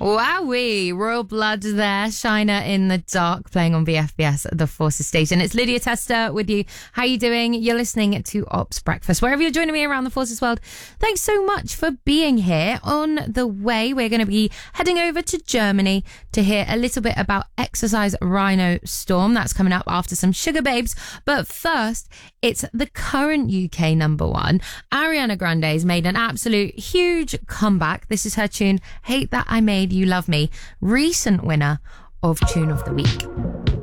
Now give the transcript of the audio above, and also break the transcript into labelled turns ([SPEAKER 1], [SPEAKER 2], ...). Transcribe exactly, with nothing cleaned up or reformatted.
[SPEAKER 1] Wowee, Royal Blood there, Shiner in the Dark, playing on V F B S, the Forces Station. It's Lydia Tester with you. How you doing? You're listening to Ops Breakfast. Wherever you're joining me around the Forces world, thanks so much for being here. On the way, we're going to be heading over to Germany to hear a little bit about Exercise Rhino Storm. That's coming up after some Sugar Babes. But first, it's the current U K number one. Ariana Grande's made an absolute huge comeback. This is her tune, Hate That I Made You Love Me, recent winner of Tune of the Week.